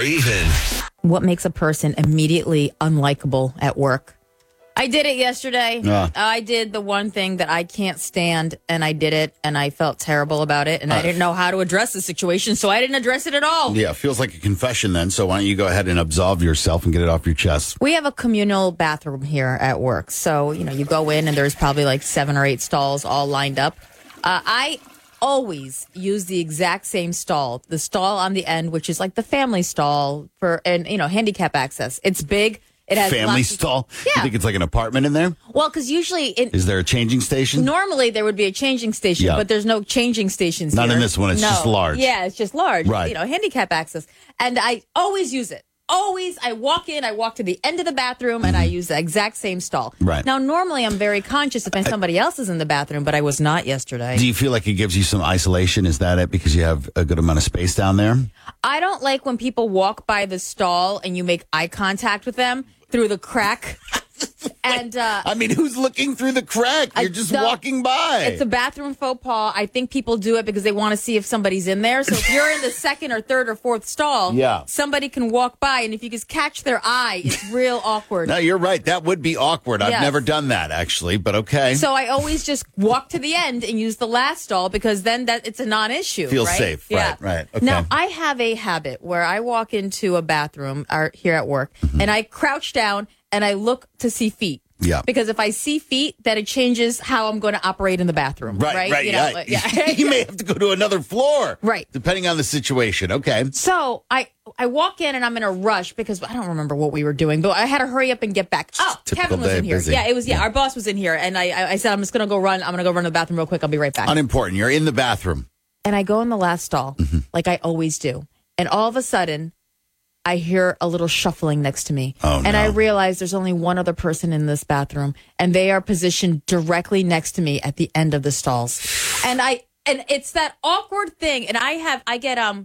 Raven. What makes a person immediately unlikable at work? I did it yesterday. I did the one thing that I can't stand, and I did it, and I felt terrible about it, and I didn't know how to address the situation, so I didn't address it at all. Yeah, feels like a confession then, so why don't you go ahead and absolve yourself and get it off your chest? We have a communal bathroom here at work, so, you go in, and there's probably like 7 or 8 stalls all lined up. I always use the exact same stall, the stall on the end, which is like the family stall and handicap access. It's big. It has family stall? Yeah. You think it's like an apartment in there? Well, because usually... Is there a changing station? Normally, there would be a changing station, but there's no changing stations Not here. in this one. It's just large. Yeah, it's just large. Right. Handicap access. And I always use it. Always. I walk to the end of the bathroom, and I use the exact same stall. Right. Now, normally, I'm very conscious if somebody else is in the bathroom, but I was not yesterday. Do you feel like it gives you some isolation? Is that it? Because you have a good amount of space down there? I don't like when people walk by the stall and you make eye contact with them through the crack. And who's looking through the crack? You're just walking by. It's a bathroom faux pas. I think people do it because they want to see if somebody's in there. So if you're in the second or third or fourth stall, somebody can walk by, and if you just catch their eye, it's real awkward. No, you're right. That would be awkward. Yes. I've never done that, actually, but okay. So I always just walk to the end and use the last stall because then it's a non-issue. Feels right? safe. Yeah. Right. Okay. Now, I have a habit where I walk into a bathroom here at work, and I crouch down and I look to see feet. Yeah. Because if I see feet, then it changes how I'm going to operate in the bathroom. Right. You may have to go to another floor. Right. Depending on the situation. Okay. So I walk in and I'm in a rush because I don't remember what we were doing, but I had to hurry up and get back. Oh, Typical Kevin was in here. busy. Yeah, it was. Yeah, our boss was in here. And I said, I'm just going to go run. I'm going to go run to the bathroom real quick. I'll be right back. Unimportant. You're in the bathroom. And I go in the last stall like I always do. And all of a sudden, I hear a little shuffling next to me. Oh, no. And I realize there's only one other person in this bathroom, and they are positioned directly next to me at the end of the stalls. And it's that awkward thing. And I get